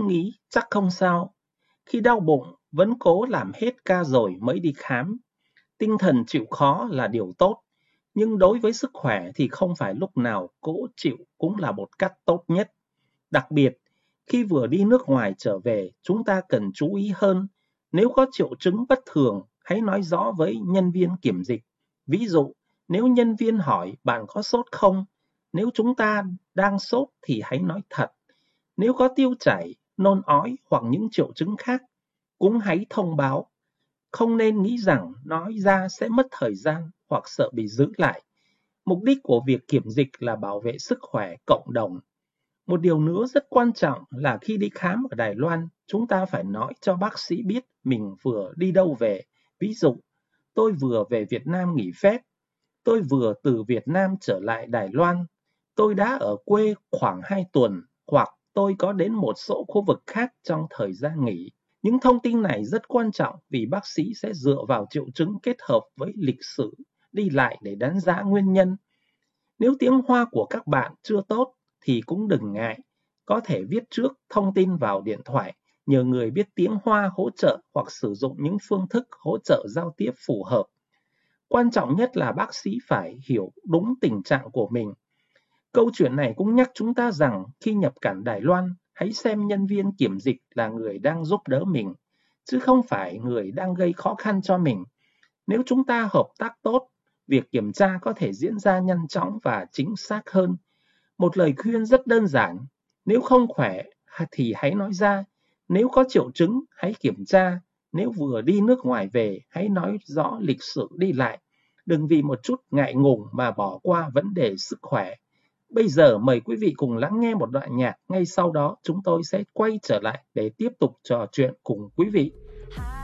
nghĩ chắc không sao. Khi đau bụng, vẫn cố làm hết ca rồi mới đi khám. Tinh thần chịu khó là điều tốt, nhưng đối với sức khỏe thì không phải lúc nào cố chịu cũng là một cách tốt nhất. Đặc biệt, khi vừa đi nước ngoài trở về, chúng ta cần chú ý hơn. Nếu có triệu chứng bất thường, hãy nói rõ với nhân viên kiểm dịch. Ví dụ, nếu nhân viên hỏi bạn có sốt không? Nếu chúng ta đang sốt thì hãy nói thật. Nếu có tiêu chảy, nôn ói hoặc những triệu chứng khác, cũng hãy thông báo. Không nên nghĩ rằng nói ra sẽ mất thời gian hoặc sợ bị giữ lại. Mục đích của việc kiểm dịch là bảo vệ sức khỏe cộng đồng. Một điều nữa rất quan trọng là khi đi khám ở Đài Loan, chúng ta phải nói cho bác sĩ biết mình vừa đi đâu về. Ví dụ, tôi vừa về Việt Nam nghỉ phép, tôi vừa từ Việt Nam trở lại Đài Loan, tôi đã ở quê khoảng 2 tuần, hoặc tôi có đến một số khu vực khác trong thời gian nghỉ. Những thông tin này rất quan trọng vì bác sĩ sẽ dựa vào triệu chứng kết hợp với lịch sử đi lại để đánh giá nguyên nhân. Nếu tiếng Hoa của các bạn chưa tốt thì cũng đừng ngại, có thể viết trước thông tin vào điện thoại, nhờ người biết tiếng Hoa hỗ trợ hoặc sử dụng những phương thức hỗ trợ giao tiếp phù hợp. Quan trọng nhất là bác sĩ phải hiểu đúng tình trạng của mình. Câu chuyện này cũng nhắc chúng ta rằng khi nhập cảnh Đài Loan, hãy xem nhân viên kiểm dịch là người đang giúp đỡ mình, chứ không phải người đang gây khó khăn cho mình. Nếu chúng ta hợp tác tốt, việc kiểm tra có thể diễn ra nhanh chóng và chính xác hơn. Một lời khuyên rất đơn giản, nếu không khỏe thì hãy nói ra, nếu có triệu chứng hãy kiểm tra, nếu vừa đi nước ngoài về hãy nói rõ lịch sử đi lại. Đừng vì một chút ngại ngùng mà bỏ qua vấn đề sức khỏe. Bây giờ mời quý vị cùng lắng nghe một đoạn nhạc, ngay sau đó chúng tôi sẽ quay trở lại để tiếp tục trò chuyện cùng quý vị.